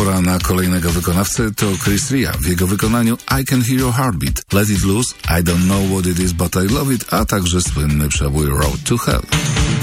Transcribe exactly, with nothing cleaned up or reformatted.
pora na kolejnego wykonawcę, to Chris Ria w jego wykonaniu I Can Hear Your Heartbeat, Let It Loose, I Don't Know What It Is But I Love It, a także słynny przebój Road to Hell.